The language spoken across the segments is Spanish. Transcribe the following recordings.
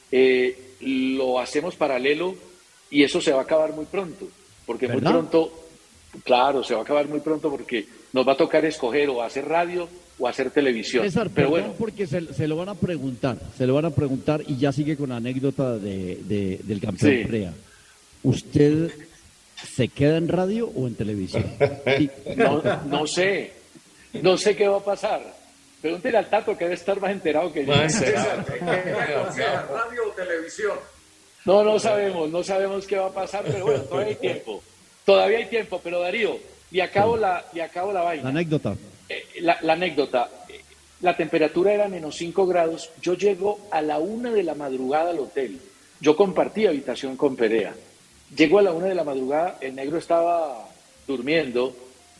lo hacemos paralelo y eso se va a acabar muy pronto, porque muy ¿Verdad? pronto, claro, se va a acabar muy pronto porque nos va a tocar escoger o hacer radio o hacer televisión. César, Pero perdón bueno, porque se lo van a preguntar, se lo van a preguntar y ya sigue con la anécdota del campeón sí, Prea. ¿Usted se queda en radio o en televisión? Sí. no sé qué va a pasar. Pregúntele al Tato que debe estar más enterado que yo. Más enterado. César, ¿qué aconseja, radio o televisión? No sabemos qué va a pasar, pero bueno, todavía hay tiempo, pero Darío, le acabo la La vaina. anécdota. La anécdota, la temperatura era -5 grados, yo llego a la 1 de la madrugada al hotel, yo compartí habitación con Perea, llego a la 1 de la madrugada, el negro estaba durmiendo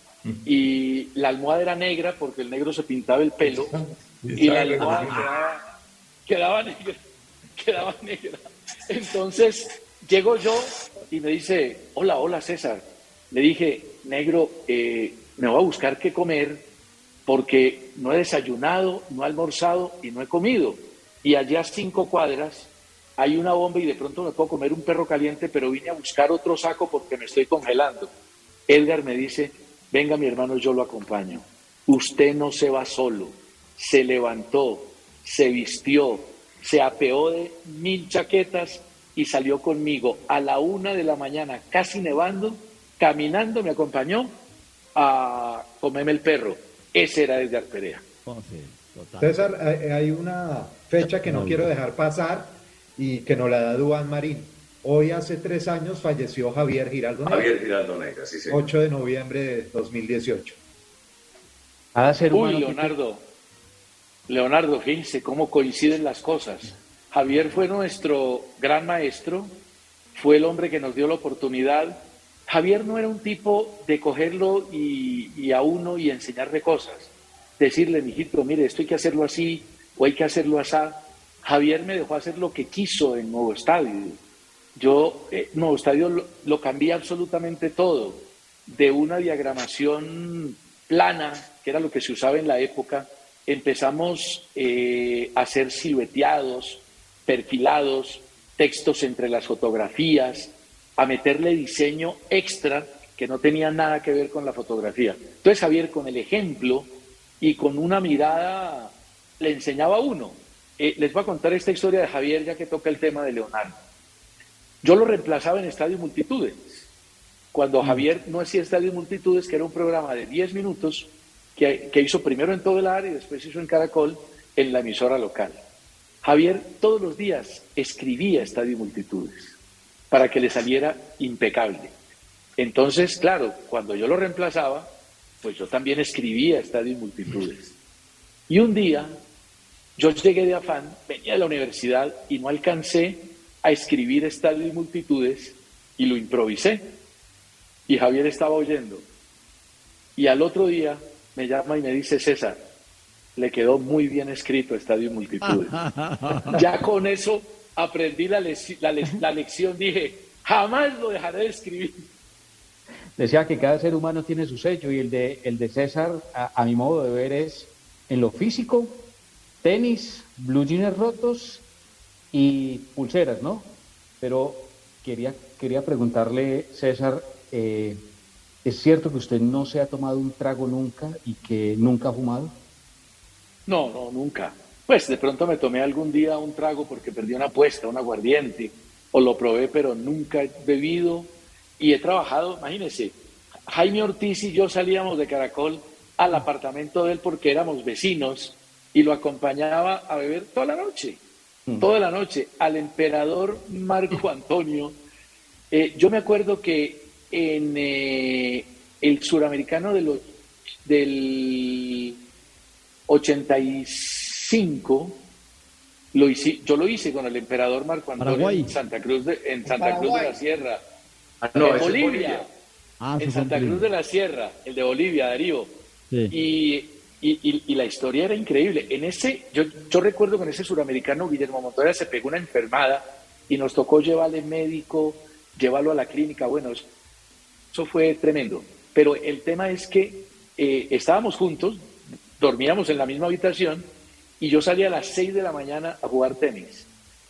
y la almohada era negra porque el negro se pintaba el pelo y la almohada quedaba negra, quedaba negra. Entonces llego yo y me dice, hola, hola César. Le dije, negro, me voy a buscar qué comer porque no he desayunado, no he almorzado y no he comido. Y allá a 5 cuadras hay una bomba y de pronto me puedo comer un perro caliente, pero vine a buscar otro saco porque me estoy congelando. Edgar me dice, venga mi hermano, yo lo acompaño. Usted no se va solo. Se levantó, se vistió, se apeó de 1000 chaquetas y salió conmigo a la 1 de la mañana, casi nevando, caminando, me acompañó a comerme el perro. Ese era Edgar Perea. Oh, sí, total. César, hay una fecha que no quiero dejar pasar y que nos la da Duván Marín. Hoy hace 3 años falleció Javier Giraldo Negra, Javier Giraldo Negra, sí, señor. 8 de noviembre de 2018. Cada ser Uy, humano Leonardo, fíjense cómo coinciden las cosas. Javier fue nuestro gran maestro, fue el hombre que nos dio la oportunidad. Javier no era un tipo de cogerlo y a uno y enseñarle cosas. Decirle, mijito, mire, esto hay que hacerlo así o hay que hacerlo así. Javier me dejó hacer lo que quiso en Nuevo Estadio. Yo, Nuevo Estadio lo cambié absolutamente todo. De una diagramación plana, que era lo que se usaba en la época, empezamos a hacer silueteados, perfilados, textos entre las fotografías, a meterle diseño extra que no tenía nada que ver con la fotografía. Entonces Javier, con el ejemplo y con una mirada, le enseñaba a uno. Les voy a contar esta historia de Javier, ya que toca el tema de Leonardo. Yo lo reemplazaba en Estadio Multitudes. Cuando Javier no hacía Estadio Multitudes, que era un programa de 10 minutos, que hizo primero en todo el área y después hizo en Caracol, en la emisora local. Javier todos los días escribía Estadio Multitudes para que le saliera impecable. Entonces, claro, cuando yo lo reemplazaba, pues yo también escribía Estadio Multitudes. Y un día, yo llegué de afán, venía de la universidad y no alcancé a escribir Estadio Multitudes y lo improvisé. Y Javier estaba oyendo. Y al otro día me llama y me dice, César, le quedó muy bien escrito Estadio Multitudes. Ya con eso aprendí la lección, dije, jamás lo dejaré de escribir. decía que cada ser humano tiene su sello y el de César, a mi modo de ver, es en lo físico, tenis, blue jeans rotos y pulseras, ¿no? Pero quería preguntarle, César, ¿es cierto que usted no se ha tomado un trago nunca y que nunca ha fumado? No, nunca. Pues de pronto me tomé algún día un trago porque perdí una apuesta, un aguardiente, o lo probé, pero nunca he bebido y he trabajado, imagínense, Jaime Ortiz y yo salíamos de Caracol al apartamento de él porque éramos vecinos y lo acompañaba a beber toda la noche, al emperador Marco Antonio. Yo me acuerdo que en el suramericano del 85 yo lo hice con el emperador Marco Antonio Paraguay. en Santa Cruz de la Sierra, No, en ese es Bolivia, en Santa Cruz de la Sierra, el de Bolivia, Darío. Sí. Y la historia era increíble. Yo recuerdo que en ese suramericano Guillermo Montoya se pegó una enfermada y nos tocó llevarle médico, llevarlo a la clínica. Bueno, eso fue tremendo. Pero el tema es que estábamos juntos, dormíamos en la misma habitación y yo salía a las 6 de la mañana a jugar tenis.